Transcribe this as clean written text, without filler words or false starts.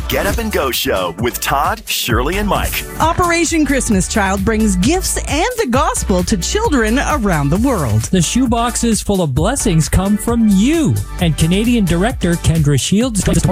Get Up and Go Show with Todd, Shirley, and Mike. Operation Christmas Child brings gifts and the gospel to children around the world. The shoeboxes full of blessings come from you. And Canadian director Kendra Shields